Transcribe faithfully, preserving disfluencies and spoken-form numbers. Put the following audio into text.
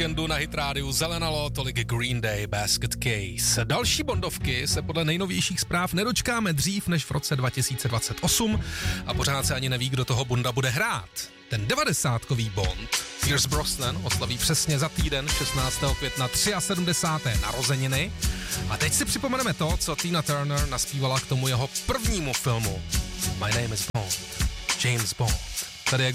víkendu na Hit Rádiu zelenalo, tolik Green Day, Basket Case. Další bondovky se podle nejnovějších zpráv nedočkáme dřív než v roce dva tisíce dvacet osm a pořád se ani neví, kdo toho Bonda bude hrát. Ten devadesátkový Bond, Pierce Brosnan, oslaví přesně za týden šestnáctého května sedmdesáté třetí narozeniny. A teď si připomeneme to, co Tina Turner naspívala k tomu jeho prvnímu filmu. My name is Bond. James Bond.